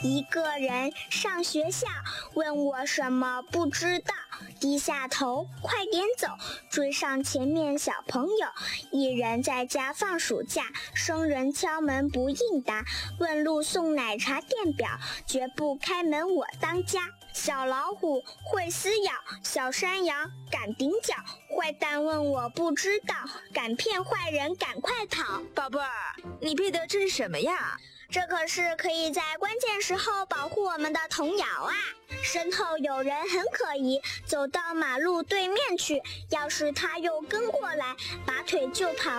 一个人上学校，问我什么不知道，低下头，快点走，追上前面小朋友。一人在家放暑假，生人敲门不应答，问路送奶茶店表，绝不开门我当家。小老虎会撕咬，小山羊敢顶脚，坏蛋问我不知道，敢骗坏人赶快逃。 宝贝儿，你背的这是什么呀？ 这可是可以在关键时候保护我们的童谣啊！身后有人很可疑，走到马路对面去，要是他又跟过来，拔腿就跑。